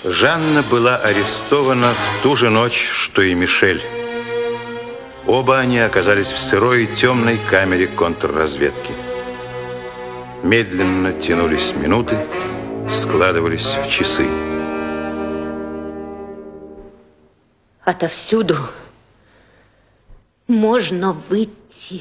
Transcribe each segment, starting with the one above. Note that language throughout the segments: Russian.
Жанна была арестована в ту же ночь, что и Мишель. Оба они оказались в сырой и темной камере контрразведки. Медленно тянулись минуты, складывались в часы. Отовсюду можно выйти.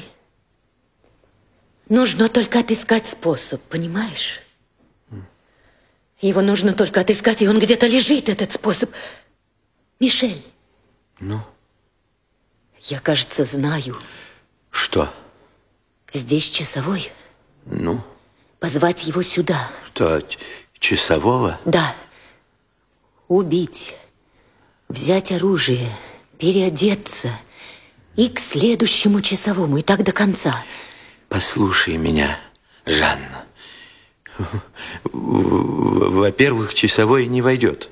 Нужно только отыскать способ, понимаешь? Его нужно только отыскать, и он где-то лежит, этот способ. Мишель. Ну? Я, кажется, знаю. Что? Здесь часовой. Ну? Позвать его сюда. Что, часового? Да. Убить. Взять оружие. Переодеться. И к следующему часовому. И так до конца. Послушай меня, Жанна. Во-первых, часовой не войдет,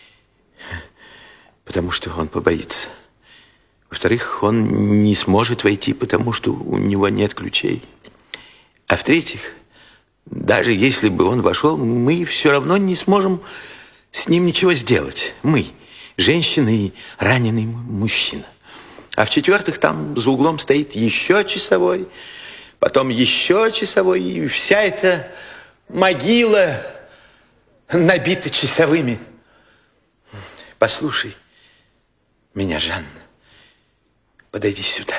потому что он побоится. Во-вторых, он не сможет войти, потому что у него нет ключей. А в-третьих, даже если бы он вошел, мы все равно не сможем с ним ничего сделать. Мы, женщина и раненый мужчина. А в-четвертых, там за углом стоит еще часовой, потом еще часовой, и вся эта могила набита часовыми. Послушай меня, Жанна. Подойди сюда.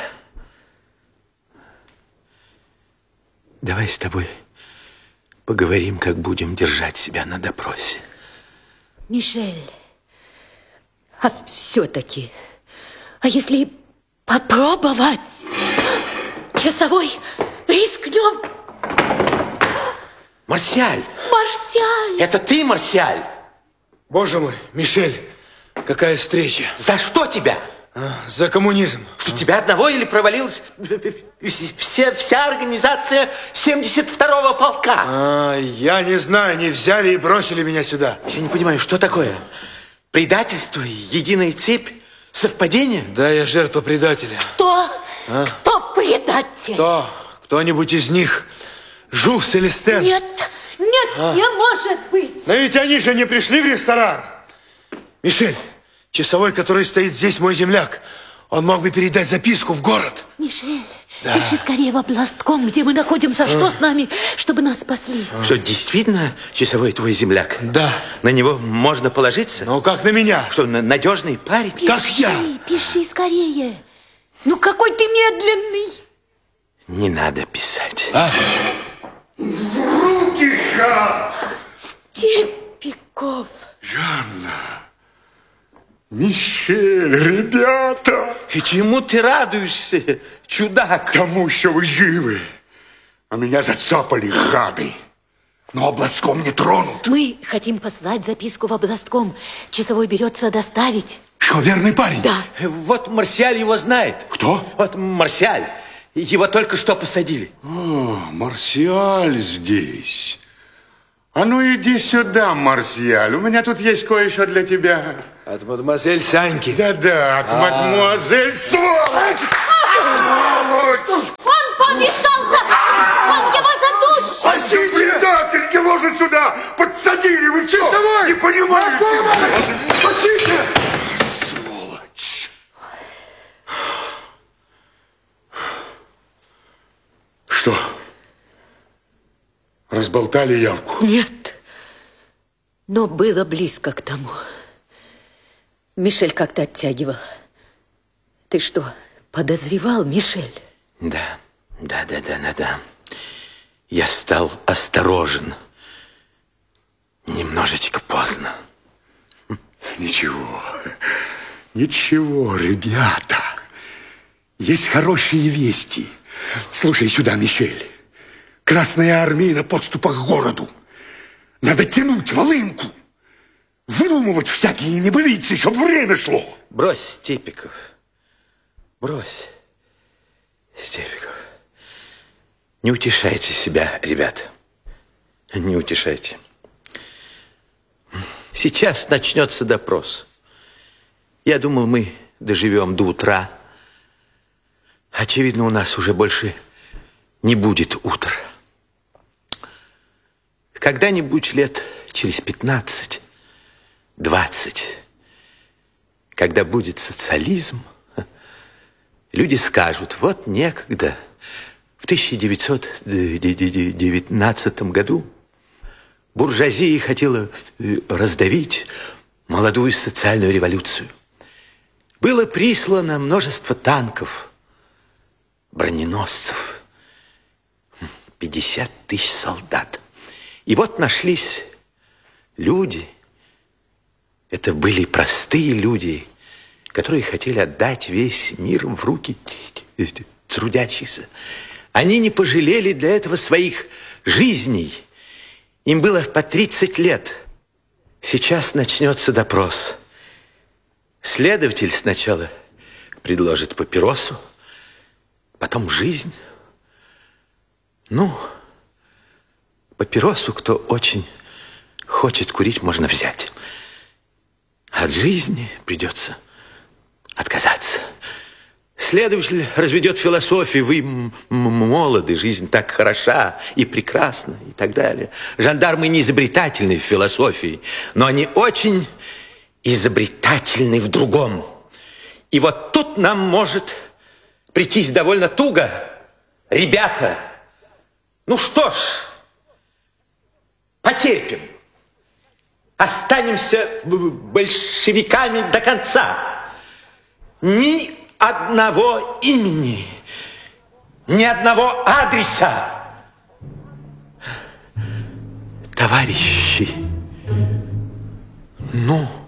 Давай с тобой поговорим, как будем держать себя на допросе. Мишель, а все-таки, а если попробовать? Часовой, рискнем. Марсиаль! Марсиаль! Это ты, Марсиаль? Боже мой, Мишель, какая встреча. За что тебя? За коммунизм. Что, тебя одного или провалилась вся организация 72-го полка? Я не знаю, они взяли и бросили меня сюда. Я не понимаю, что такое? Предательство, единая цепь, совпадение? Да, я жертва предателя. Кто? Кто предатель? Кто? Кто-нибудь из них? Жув, Селестен? Нет, не может быть. Но ведь они же не пришли в ресторан. Мишель, часовой, который стоит здесь, мой земляк. Он мог бы передать записку в город. Мишель, пиши скорее в областком, где мы находимся. Что с нами, чтобы нас спасли? Что, действительно часовой твой земляк? Да. На него можно положиться? Ну, как на меня? Что, надежный парень? Пиши, как я? Пиши скорее. Ну, какой ты медленный. Не надо писать. Руки, Жан! Степиков. Жанна! Мишель, ребята! И чему ты радуешься, чудак? Тому, что вы живы. А меня зацапали гады. Но областком не тронут. Мы хотим послать записку в областком. Часовой берется доставить. Что, верный парень? Да. Вот Марсиаль его знает. Кто? Вот Марсиаль. Его только что посадили. О, Марсиаль здесь. А ну иди сюда, Марсиаль. У меня тут есть кое-что для тебя. От мадемуазель Саньки. Да-да, от мадемуазель. Сволочь! Сволочь! Он помешался! Он его задушит! Спасите! Предатель, его же сюда подсадили! Вы что? Часовой! Не понимаете? Спасите! Сволочь! Что? Разболтали явку? Нет. Но было близко к тому. Мишель как-то оттягивал. Ты что, подозревал, Мишель? Да. Я стал осторожен. Немножечко поздно. Ничего, ребята. Есть хорошие вести. Слушай сюда, Мишель. Красная армия на подступах к городу. Надо тянуть волынку. Выдумывать всякие небылицы, чтобы время шло. Брось, Степиков. Брось, Степиков. Не утешайте себя, ребят. Не утешайте. Сейчас начнется допрос. Я думал, мы доживем до утра. Очевидно, у нас уже больше не будет утра. Когда-нибудь лет через 15 20. Когда будет социализм, люди скажут, вот некогда, в 1919 году, буржуазия хотела раздавить молодую социальную революцию. Было прислано множество танков, броненосцев, 50 тысяч солдат. И вот нашлись люди, это были простые люди, которые хотели отдать весь мир в руки трудящихся. Они не пожалели для этого своих жизней. Им было по 30 лет. Сейчас начнется допрос. Следователь сначала предложит папиросу, потом жизнь. Ну, папиросу, кто очень хочет курить, можно взять. От жизни придется отказаться. Следователь разведет философию. Вы молоды, жизнь так хороша и прекрасна, и так далее. Жандармы не изобретательны в философии, но они очень изобретательны в другом. И вот тут нам может прийтись довольно туго. Ребята, ну что ж, потерпим. Останемся большевиками до конца. Ни одного имени, ни одного адреса. Товарищи, ну...